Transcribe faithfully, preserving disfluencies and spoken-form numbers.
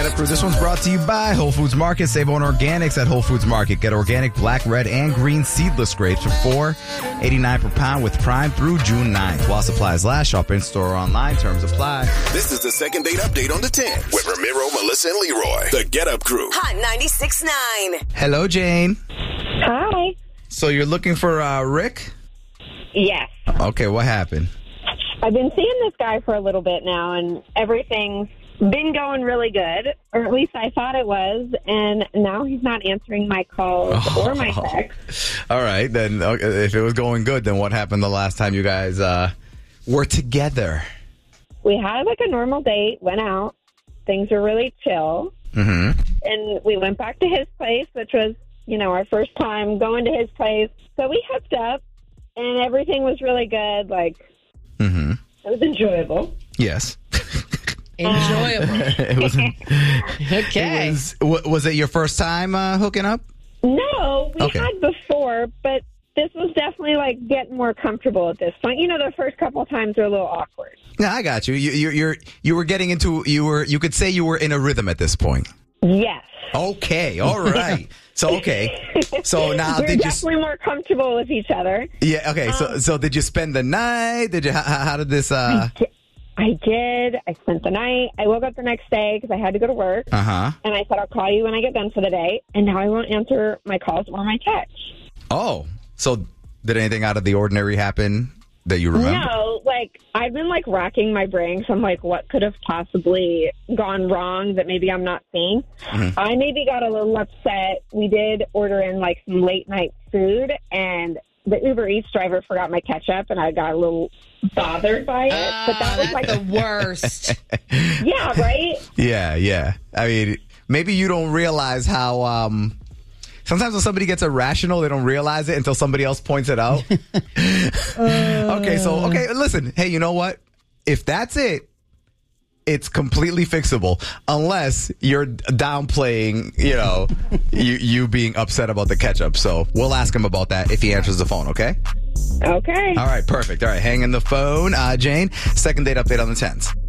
Get Up Crew. This one's brought to you by Whole Foods Market. Save on organics at Whole Foods Market. Get organic black, red, and green seedless grapes for four dollars and eighty-nine cents per pound with Prime through June ninth. While supplies last, shop in store or online. Terms apply. This is the second date update on the tenth with Ramiro, Melissa, and Leroy. The Get Up Crew. Hot ninety-six point nine. Hello, Jane. Hi. So you're looking for uh, Rick? Yes. Okay, what happened? I've been seeing this guy for a little bit now, and everything's been going really good, or at least I thought it was, and now he's not answering my calls Oh. or my texts. All right, then okay, if it was going good, then what happened the last time you guys uh, were together? We had like a normal date, went out, things were really chill, Mm-hmm. and we went back to his place, which was, you know, our first time going to his place. So we hooked up, and everything was really good. Like, Mm-hmm. it was enjoyable. Yes. Enjoyable. it was. Okay. It was, wa- was it your first time uh, hooking up? No, we Okay. had before, but this was definitely like getting more comfortable at this point. You know, the first couple of times are a little awkward. Yeah, I got you. You, you, you're you were getting into you were you could say you were in a rhythm at this point. Yes. Okay, all right. So okay, so now We're did you? definitely more comfortable with each other. Yeah. Okay. So so did you spend the night? Did you? How, how did this? Uh I did. I spent the night. I woke up the next day because I had to go to work. uh huh. And I said, I'll call you when I get done for the day. And now I won't answer my calls or my texts. Oh, so did anything out of the ordinary happen that you remember? No, like, I've been, like, racking my brain. So I'm like, what could have possibly gone wrong that maybe I'm not seeing? Mm-hmm. I maybe got a little upset. We did order in, like, some late-night food, and the Uber Eats driver forgot my ketchup, and I got a little bothered by it. Oh, but that was, that's like, the worst. yeah, right? Yeah, yeah. I mean, maybe you don't realize how. Um, sometimes when somebody gets irrational, they don't realize it until somebody else points it out. Okay, so okay, listen. Hey, you know what? If that's it, it's completely fixable, unless you're downplaying, you know, you you being upset about the ketchup. So we'll ask him about that if he answers the phone. Okay. Okay. All right. Perfect. All right. Hang in the phone, uh, Jane. Second date update on the tenth.